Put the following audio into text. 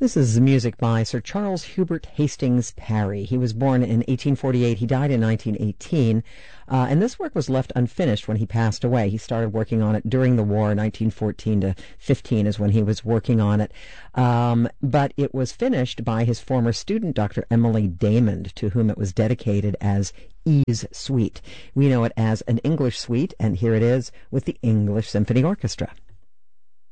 This is music by Sir Charles Hubert Hastings Parry. He was born in 1848. He died in 1918. And this work was left unfinished when he passed away. He started working on it during the war. 1914 to 15 is when he was working on it. But it was finished by his former student, Dr. Emily Damond, to whom it was dedicated as E's Suite. We know it as an English suite, and here it is with the English Symphony Orchestra.